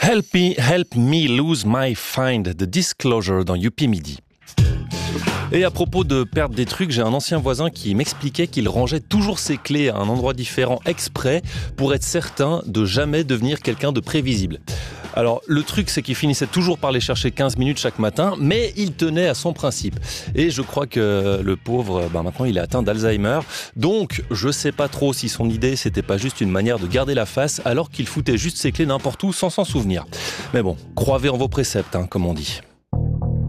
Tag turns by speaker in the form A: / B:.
A: Help me lose my find, The Disclosure dans Youpi Midi. Et à propos de perdre des trucs, j'ai un ancien voisin qui m'expliquait qu'il rangeait toujours ses clés à un endroit différent exprès pour être certain de jamais devenir quelqu'un de prévisible. Alors, le truc, c'est qu'il finissait toujours par les chercher 15 minutes chaque matin, mais il tenait à son principe. Et je crois que le pauvre, maintenant, il est atteint d'Alzheimer. Donc, je sais pas trop si son idée, c'était pas juste une manière de garder la face, alors qu'il foutait juste ses clés n'importe où sans s'en souvenir. Mais bon, croyez en vos préceptes, comme on dit.